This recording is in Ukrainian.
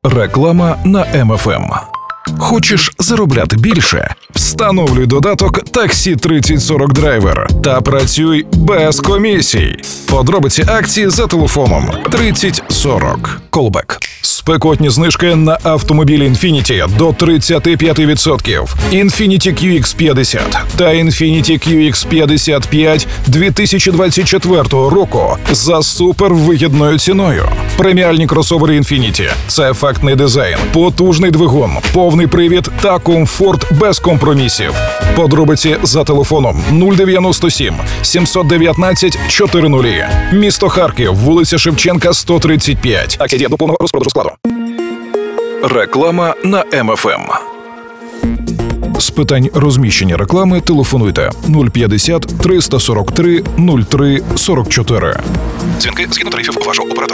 Реклама на МФМ. Хочеш заробляти більше? Встановлюй додаток Таксі 3040 Драйвер та працюй без комісій. Подробиці акції за телефоном 3040. Колбек. Спекотні знижки на автомобілі Infiniti до 35%. Infiniti QX50 та Infiniti QX55 2024 року за супервигідною ціною. Преміальні кросовери Infiniti – це ефектний дизайн, потужний двигун, повний привід та комфорт без компромісів. Подробиці за телефоном 097 719 400. Місто Харків, вулиця Шевченка, 135. Акція діє до повного розпродажу складу. Реклама на МФМ. З питань розміщення реклами телефонуйте 050 343 03 44. Дзвінки згідно тарифів вашого оператора.